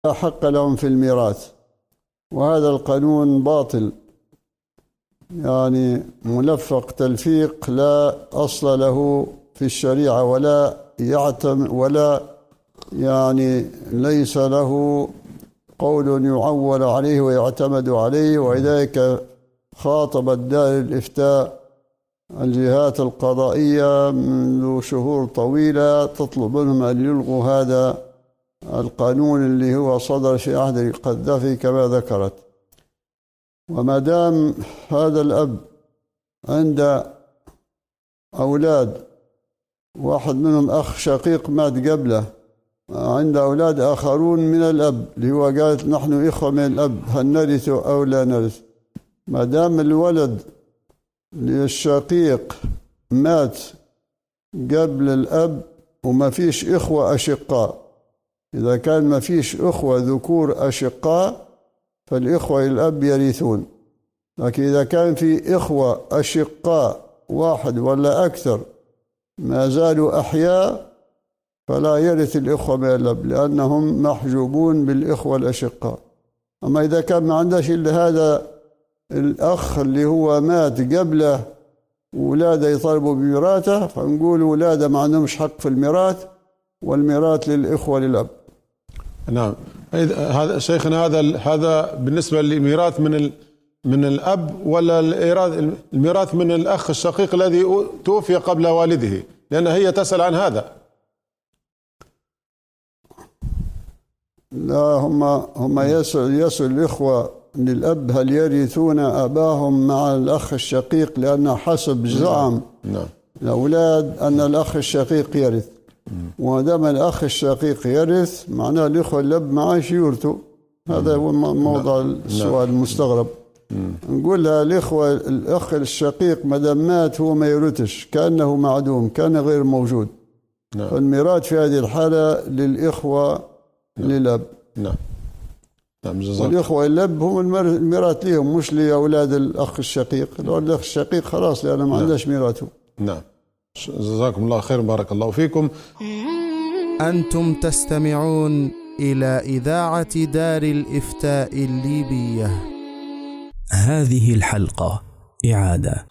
لا حق لهم في الميراث، وهذا القانون باطل، يعني ملفق تلفيق لا أصل له في الشريعة، ولا يعني ليس له قول يعول عليه ويعتمد عليه. ولذلك خاطبت دار الإفتاء الجهات القضائية منذ شهور طويلة تطلب منهم أن يلغوا هذا القانون اللي هو صدر في عهد القذافي كما ذكرت. وما دام هذا الأب عند أولاد، واحد منهم أخ شقيق مات قبله، عند أولاد آخرون من الأب اللي هو قالت نحن إخوة من الأب، هل نرث أو لا نرث؟ ما دام الولد للشقيق مات قبل الأب وما فيش إخوة أشقاء، إذا كان ما فيش إخوة ذكور أشقاء فالإخوة الأب يرثون. لكن إذا كان في إخوة أشقاء واحد ولا أكثر ما زالوا أحياء فلا يرث الإخوة من الأب، لأنهم محجوبون بالإخوة الأشقاء. أما إذا كان ما عندش إلا هذا الأخ اللي هو مات قبله وولاده يطالبوا بميراثه، فنقول ولاده ما عندهمش حق في الميراث، والميراث للإخوة للأب. نعم. هذا شيخنا هذا بالنسبة للميراث من الأب، ولا الميراث من الأخ الشقيق الذي توفي قبل والده؟ لأن هي تسأل عن هذا. لا، هم يسأل الإخوة للأب هل يرثون أباهم مع الأخ الشقيق، لأن حسب زعم الأولاد أن الأخ الشقيق يرث، ودام الأخ الشقيق يرث معناه الإخوة الأب معاش يورثوا. هذا هو موضع السؤال المستغرب. نقول لها الإخوة الأخ الشقيق ما دام مات هو ما يرثش، كأنه معدوم، كان غير موجود. فالميراث في هذه الحالة للإخوة للأب. نعم. والإخوة الأب هم الميراث لهم، مش لأولاد الأخ الشقيق. الأخ الشقيق خلاص لأنه ما عندهش ميراثه. نعم. جزاكم الله خير، بارك الله فيكم. أنتم تستمعون إلى إذاعة دار الإفتاء الليبية. هذه الحلقة إعادة